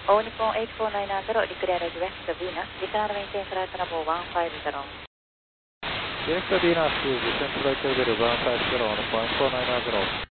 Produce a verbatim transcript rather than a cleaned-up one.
All Nippon eight four nine zero, declare request to Venus, declare maintain flight level one five zero. Direct Venus, descent flight level one five zero on point four nine zero.